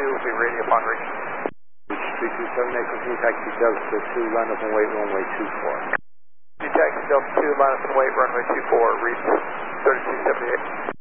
will be ready upon reaching. 3278, continue taxi Delta 2, line up and wait, runway 24. Taxi Delta 2, line up and wait, runway 24, reach 3278.